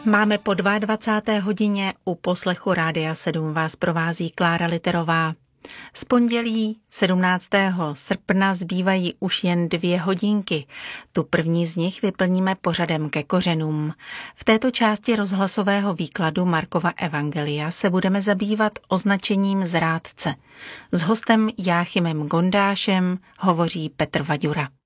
Máme po 22. hodině, u poslechu Rádia 7 vás provází Klára Literová. Z pondělí 17. srpna zbývají už jen 2 hodinky. Tu první z nich vyplníme pořadem Ke kořenům. V této části rozhlasového výkladu Markova evangelia se budeme zabývat označením zrádce. S hostem Jáchymem Gondášem hovoří Petr Vaďura.